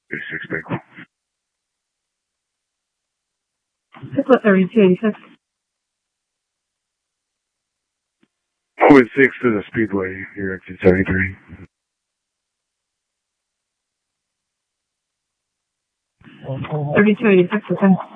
36 Big. Piclet 3286. 0.6 to the Speedway, you're exit 73. 3286 to 10.